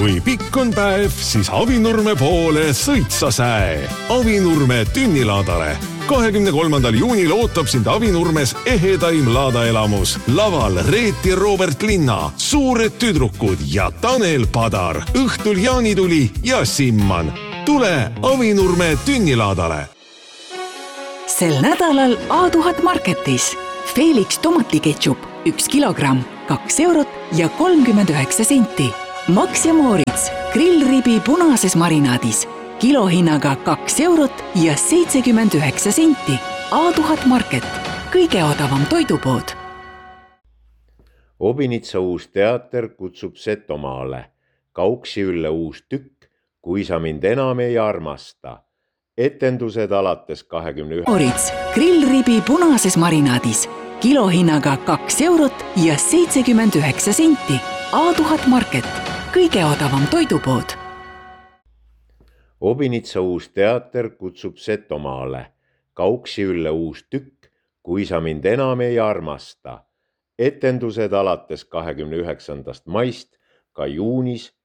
Kui pikk on päev, siis Avinurme poole sõitsa säe. Avinurme tünnilaadale. 23. juunil ootab sind Avinurmes ehedaim laadaelamus. Laval Reet ja Robert Linna, suured tüdrukud ja Tanel Padar. Õhtul Jaanituli ja Simman. Tule Avinurme tünnilaadale. Sel nädalal A1000 Marketis. Felix tomatiketšup 1 kilogramm, 2 eurot ja 39 senti. Max ja Moritz grillribi punases marinaadis. Kilohinnaga 2 eurot ja 79 senti. A1000 Market. Kõige odavam toidupood. Obinitsa uus teater kutsub Setomaale. Kauksi Ülle uus tükk, Kui sa mind enam ei armasta. Etendused alates 21. Moritz grillribi punases marinaadis. Kilohinnaga 2 eurot ja 79 senti. A1000 Market. Kõige odavam toidupood. Obinitsa uus teater kutsub Setomaale. Kauksi Ülle uus tükk, Kui sa mind enam ei armasta. Etendused alates 29. maist, ka juunis